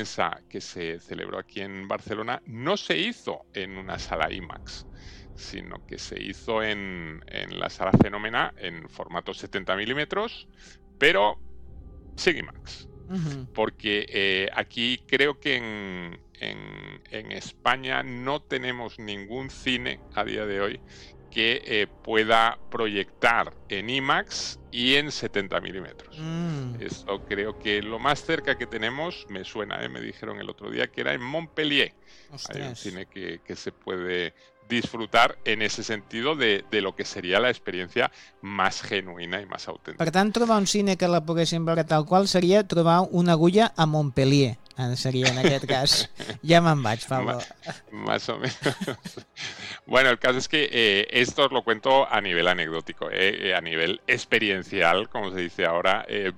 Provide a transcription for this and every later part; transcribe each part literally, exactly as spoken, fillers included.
prensa que se celebró aquí en Barcelona no se hizo en una sala IMAX, sino que se hizo en, en la sala Fenómena en formato setenta milímetros, pero sin IMAX. Uh-huh. Porque eh, aquí creo que en, en, en España no tenemos ningún cine a día de hoy que eh, pueda proyectar en IMAX y en setenta milímetros. Mm. Esto creo que lo más cerca que tenemos, me suena, ¿eh? Me dijeron el otro día que era en Montpellier. Ostres. Hay un cine que, que se puede disfrutar en ese sentido de, de lo que sería la experiencia más genuïna i més autèntica. Per tant, trobar un cine que la poguéssim veure tal qual seria trobar una agulla a Montpellier. Sería en aquest cas. Ya me'n vaig, Pablo. Más o menos. Bueno, el caso es que eh, esto os lo cuento a nivel anecdótico, eh, a nivel experiencial, como se dice ahora. Eh,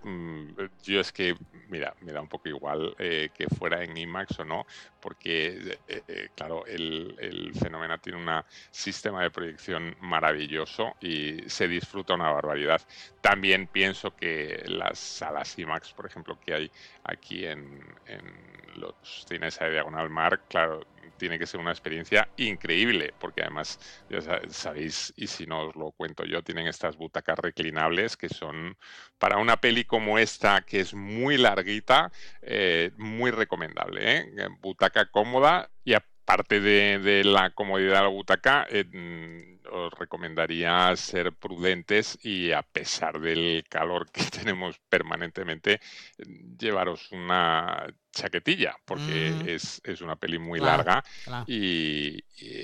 yo es que, mira, me da un poco igual eh, que fuera en IMAX o no, porque, eh, claro, el, el Fenómeno tiene un sistema de proyección maravilloso y se disfruta una barbaridad. También pienso que las salas IMAX, por ejemplo, que hay aquí en, en los cines de Diagonal Mar, claro, tiene que ser una experiencia increíble, porque además, ya sabéis, y si no os lo cuento yo, tienen estas butacas reclinables que son, para una peli como esta, que es muy larguita, eh, muy recomendable, ¿eh? Butaca cómoda y aparte de, de la comodidad de la butaca, eh, os recomendaría ser prudentes y, a pesar del calor que tenemos permanentemente, llevaros una chaquetilla, porque mm. es, es una peli muy claro, larga. Claro. Y,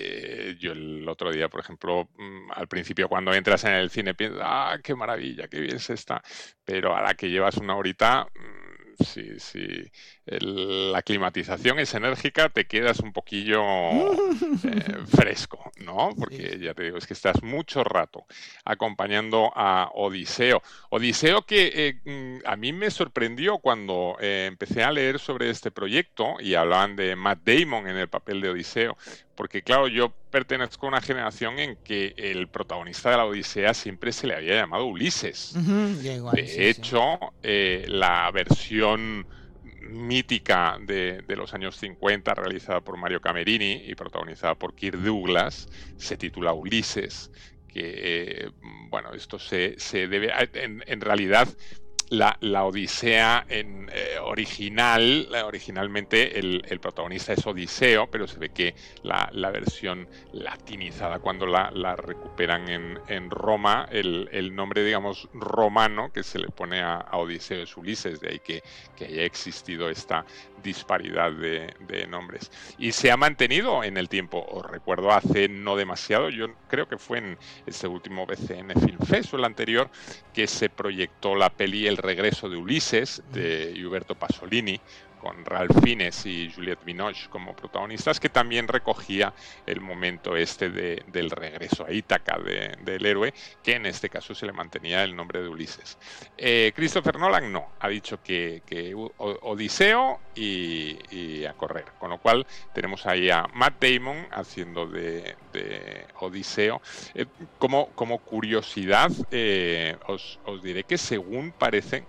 y yo el otro día, por ejemplo, al principio cuando entras en el cine piensas, ah, qué maravilla, qué bien se está, pero a la que llevas una horita, si, si el, la climatización es enérgica, te quedas un poquillo eh, fresco, ¿no? Porque sí. Ya te digo, es que estás mucho rato acompañando a Odiseo. Odiseo que eh, a mí me sorprendió cuando eh, empecé a leer sobre este proyecto y hablaban de Matt Damon en el papel de Odiseo, porque claro, yo pertenezco a una generación en que el protagonista de la Odisea siempre se le había llamado Ulises. Uh-huh, igual, de sí, hecho, sí. Eh, la versión mítica de, de los años cincuenta, realizada por Mario Camerini y protagonizada por Kirk Douglas, se titula Ulises, que, eh, bueno, esto se, se debe, en, en realidad, La, la Odisea en, eh, original, originalmente el, el protagonista es Odiseo, pero se ve que la, la versión latinizada, cuando la, la recuperan en, en Roma, el, el nombre, digamos, romano que se le pone a, a Odiseo es Ulises, de ahí que, que haya existido esta disparidad de, de nombres. Y se ha mantenido en el tiempo. Os recuerdo hace no demasiado, yo creo que fue en este último B C N Film Fest o el anterior, que se proyectó la peli El regreso de Ulises, de Huberto Pasolini, con Ralph Fiennes y Juliette Binoche como protagonistas, que también recogía el momento este de, del regreso a Ítaca de, del héroe, que en este caso se le mantenía el nombre de Ulises. Eh, Christopher Nolan no, ha dicho que, que Odiseo y, y a correr, con lo cual tenemos ahí a Matt Damon haciendo de, de Odiseo. Eh, como, como curiosidad, eh, os, os diré que según parece,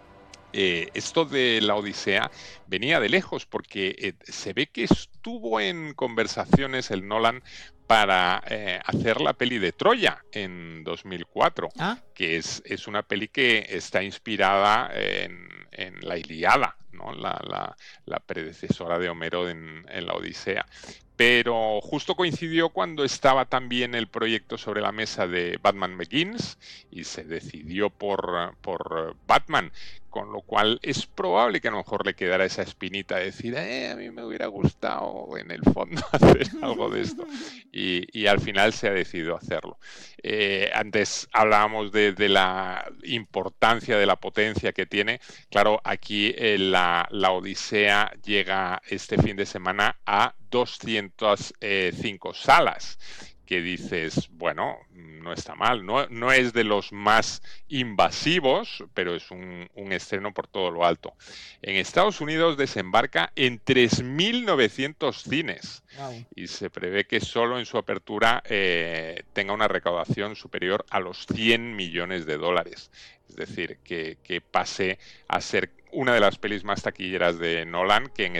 Eh, esto de la Odisea venía de lejos, porque eh, se ve que estuvo en conversaciones el Nolan para eh, hacer la peli de Troya en dos mil cuatro, ¿Ah? que es, es una peli que está inspirada en, en la Ilíada, ¿no? la, la, la predecesora de Homero en, en la Odisea. Pero justo coincidió cuando estaba también el proyecto sobre la mesa de Batman Begins y se decidió por, por Batman, con lo cual es probable que a lo mejor le quedara esa espinita de decir, eh, a mí me hubiera gustado en el fondo hacer algo de esto. Y, y al final se ha decidido hacerlo. Eh, antes hablábamos de, de la importancia, de la potencia que tiene. Claro, aquí eh, la, la Odisea llega este fin de semana a doscientas cinco salas, que dices, bueno, no está mal, no, no es de los más invasivos, pero es un, un estreno por todo lo alto. En Estados Unidos desembarca en tres mil novecientos cines. Wow. Y se prevé que solo en su apertura eh, tenga una recaudación superior a los cien millones de dólares. Es decir, que, que pase a ser una de las pelis más taquilleras de Nolan, que en